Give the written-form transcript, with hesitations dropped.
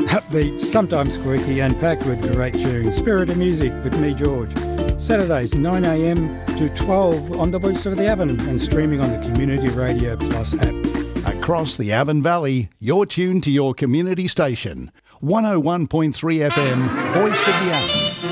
Upbeat, sometimes squeaky, and packed with great tunes. Spirit of Music with me, George. Saturdays 9am to 12 on the Voice of the Avon and streaming on the Community Radio Plus app. Across the Avon Valley, you're tuned to your community station. 101.3 FM, Voice of the Avon.